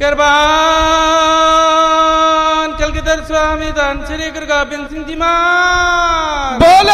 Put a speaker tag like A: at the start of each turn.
A: कुर्बान कलगीधर स्वामी धन श्री गुरु गोबिंद सिंह जी महाराज।
B: बोले